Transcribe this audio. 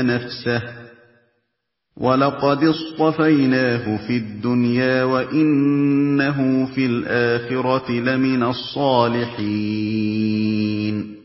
نَفْسَهُ وَلَقَدِ اصْطَفَيْنَاهُ فِي الدُّنْيَا وَإِنَّهُ فِي الْآخِرَةِ لَمِنَ الصَّالِحِينَ